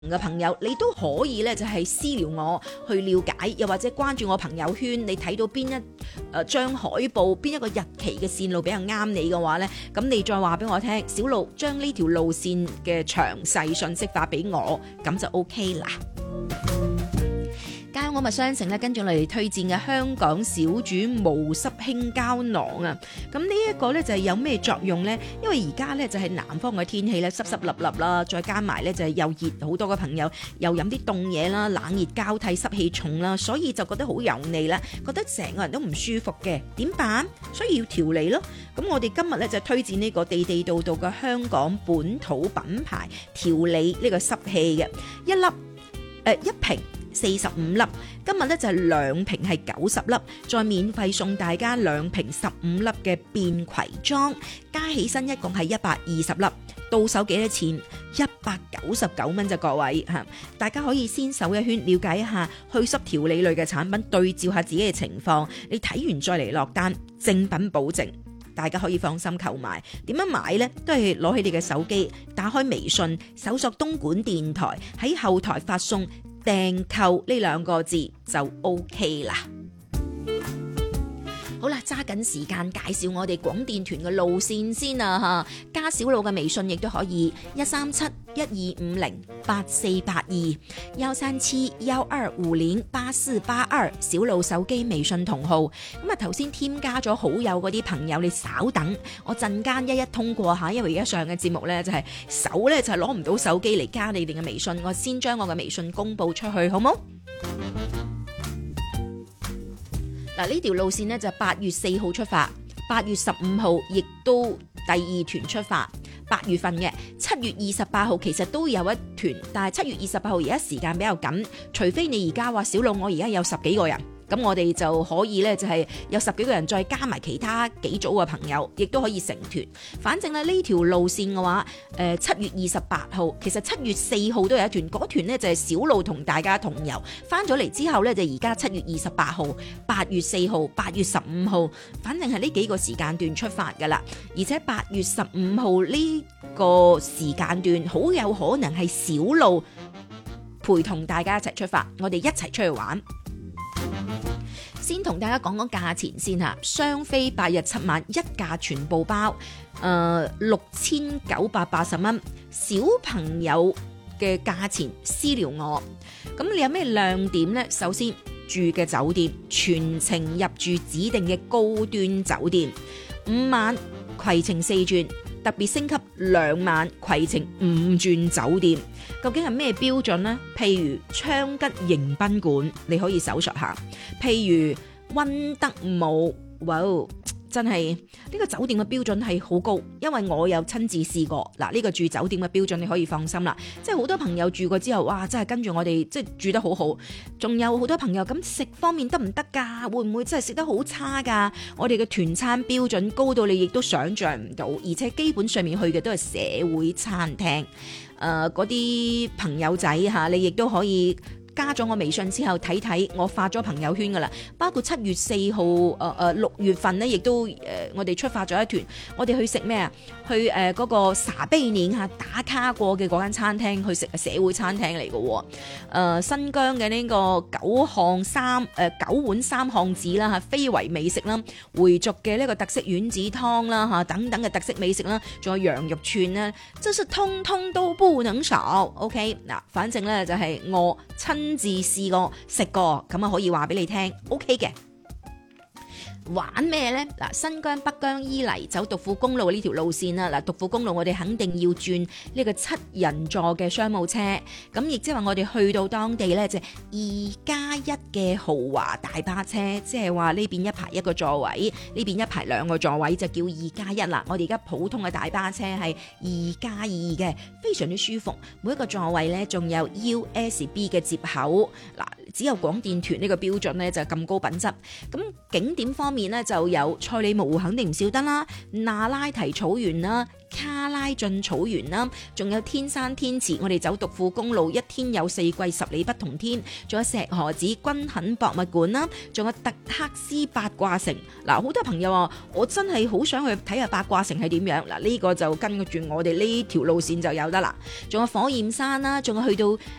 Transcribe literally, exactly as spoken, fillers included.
嘅朋友，你都可以咧就係私聊我去了解，又或者關注我朋友圈，你睇到邊一誒張海報，邊一個日期嘅線路比較啱你嘅話咧，咁你再話俾我聽，小路將呢條路線嘅詳細信息發俾我，咁就 OK 啦。家我咪商城咧，跟住我哋推薦嘅香港小煮無濕輕膠囊啊！咁呢一個咧就係有咩作用呢？因為而家咧就係南方嘅天氣咧濕濕立立啦，再加埋咧就係又熱，好多嘅朋友又飲啲凍嘢啦，冷熱交替，濕氣重啦，所以就覺得好油膩啦，覺得成個人都唔舒服嘅，點辦？所以要調理咯。咁我哋今日咧就推薦呢個地地道道嘅香港本土品牌調理呢個濕氣嘅一粒誒、呃、一瓶。四十五粒，今日咧就係兩瓶係九十粒，再免費送大家兩瓶十五粒嘅便攜裝，加起身一共係一百二十粒，到手幾多錢？一百九十九蚊啫，各位嚇，大家可以先手一圈，了解一下去濕調理類嘅產品，對照下自己嘅情況，你睇完再嚟落單，正品保證。大家可以放心購買。點樣買呢？都係攞起你嘅手機，打開微信，搜索東莞電台，喺後台發送訂購呢兩個字就 OK 啦。好啦，揸緊時間介紹我哋廣電團嘅路線先啊嚇，加小路嘅微信亦都可以一三七一二五零八四八二幺三七幺二五零八四八二小路手機微信同號。咁啊頭先添加咗好友嗰啲朋友，你稍等，我陣間一一通過下，因為而家上嘅節目呢，就係手呢，就係攞唔到手機嚟加你哋嘅微信，我先將我嘅微信公佈出去，好冇？嗱，呢條路線呢，就八月四號出發，八月十五號亦都第二團出發，八月份嘅七月二十八號其實都有一團，但係七月二十八號而家時間比較緊，除非你而家話小路，我而家有十幾個人。咁我哋就可以咧，就係有十幾個人再加埋其他幾組嘅朋友，亦都可以成團。反正咧呢條路線嘅話，誒七月二十八號，其實七月四號都有一團，嗰團呢就係小路同大家同遊。翻咗嚟之後咧，就而家七月二十八號、八月四號、八月十五號，反正係呢幾個時間段出發噶啦。而且八月十五號呢個時間段，好有可能係小路陪同大家一齊出發，我哋一齊出去玩。先同大家講講價錢先吓，雙飛八日七晚一價全部包，誒六千九百八十蚊。小朋友嘅價錢私聊我。咁你有咩亮點呢？首先住嘅酒店全程入住指定嘅高端酒店，五晚攜程四鑽，特別升級兩晚攜程五鑽酒店。究竟係咩標準呢？譬如昌吉迎賓館，你可以搜索下。譬如溫德姆，哇，真係呢個酒店嘅標準係好高，因為我有親自試過。嗱，呢個住酒店嘅標準你可以放心啦。即係好多朋友住過之後，哇，真係跟住我哋即係住得好好。仲有好多朋友咁食方面得唔得㗎？會唔會真係食得好差㗎？我哋嘅團餐標準高到你亦都想像唔到，而且基本上面去嘅都係社會餐廳。誒嗰啲朋友仔嚇，你亦都可以加咗我微信之後睇睇，我發咗朋友圈噶啦。包括七月四號，誒誒六月份咧，亦都誒、呃、我哋出發咗一團，我哋去食咩啊？去誒嗰、呃那個茶杯鏈嚇打卡過嘅嗰間餐廳去食，社會餐廳嚟嘅喎。誒新疆嘅呢個九項三誒、呃、九碗三項子啦嚇，非遺美食啦，回族嘅呢個特色丸子湯啦嚇，等等嘅特色美食啦，仲有羊肉串啦，真係通通都不能少。OK 嗱，反正咧就係我親自試過食過，咁啊可以話俾你聽 OK 嘅。玩咩呢？嗱，新疆北疆伊犁走獨庫公路呢條路線啦。嗱，獨庫公路我哋肯定要轉呢個七人座嘅商務車，咁亦即係話我哋去到當地呢，就係二加一嘅豪華大巴車，即係話呢邊一排一個座位，呢邊一排兩個座位就叫二加一啦。我哋而家普通嘅大巴車係二加二嘅，非常之舒服。每一個座位呢，仲有 U S B 嘅接口。嗱， 只有廣電團呢個標準呢就咁高品質。咁景點方面呢，就有塞里木湖肯定唔少得啦，那拉提草原啦，卡拉峻草原啦，仲有天山天池，我哋走獨富公路，一天有四季十里不同天，仲有石河子軍肯博物館啦，仲有特克斯八卦城。嗱，好多朋友話我真係好想去睇下八卦城係點樣，嗱、這、呢個就跟住我哋呢條路線就有得啦。仲有火焰山啦，仲有去到